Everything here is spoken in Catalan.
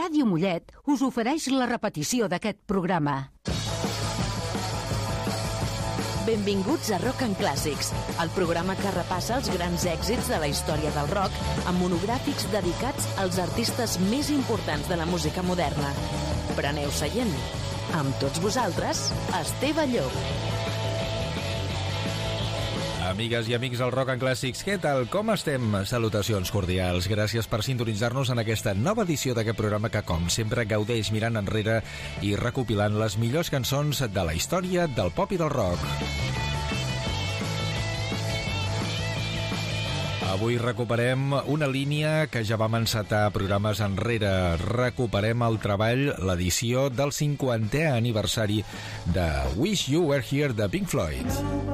Ràdio Mollet us ofereix la repetició d'aquest programa. Benvinguts a Rock and Clàssics, el programa que repassa els grans èxits de la història del rock amb monogràfics dedicats als artistes més importants de la música moderna. Preneu seient. Amb tots vosaltres, Esteve Llop. Amigues i amics del Rock and Clàssics, què tal? Com estem? Salutacions cordials. Gràcies per sintonitzar-nos en aquesta nova edició d'aquest programa que, com sempre, gaudeix mirant enrere i recopilant les millors cançons de la història del pop i del rock. Avui recuperem una línia que ja vam encetar programes enrere. Recuperem el treball, l'edició del 50è aniversari de Wish You Were Here de Pink Floyd.